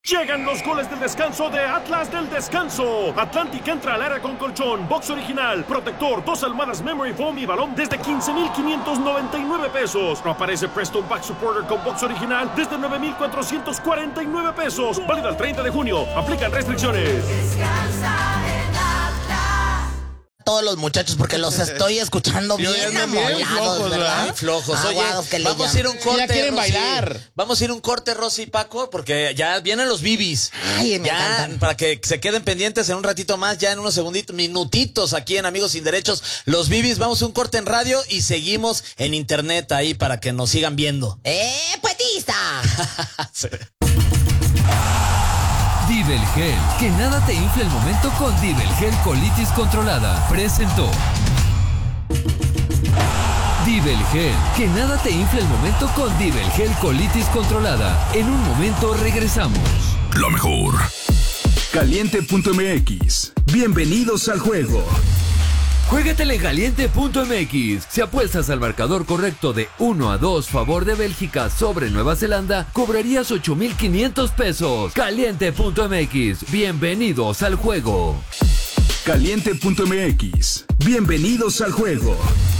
Llegan los goles del descanso de Atlas del Descanso. Atlantic entra al área con colchón, box original, protector, 2 almohadas Memory Foam y balón desde 15,599 pesos. No aparece Preston Back Supporter con box original desde 9,449 pesos. Válido el 30 de junio. Aplican restricciones. Descansa en Atlas. Todos los muchachos, porque los estoy escuchando bien amolados, flojos, ¿verdad? Bien flojos. Oye, Aguados que le vamos llaman. a ir a un corte, Ya quieren Rosy. bailar. Vamos a ir a un corte, Rosy y Paco, porque ya vienen los bibis. Ay, me ya, encantan. para que se queden pendientes en un ratito más, ya en unos segunditos, minutitos aquí en Amigos Sin Derechos. Los bibis, vamos a un corte en radio y seguimos en internet ahí para que nos sigan viendo. ¡Poetista! Divel Gel, que nada te infle el momento con Divel Gel Colitis Controlada. Presentó. Divel Gel, que nada te infle el momento con Divel Gel Colitis Controlada. En un momento regresamos. Lo mejor. Caliente.mx. Bienvenidos al juego. Juégatela en caliente.mx. Si apuestas al marcador correcto de 1-2 favor de Bélgica sobre Nueva Zelanda, cobrarías 8,500 pesos. Caliente.mx. Bienvenidos al juego. Caliente.mx. Bienvenidos al juego.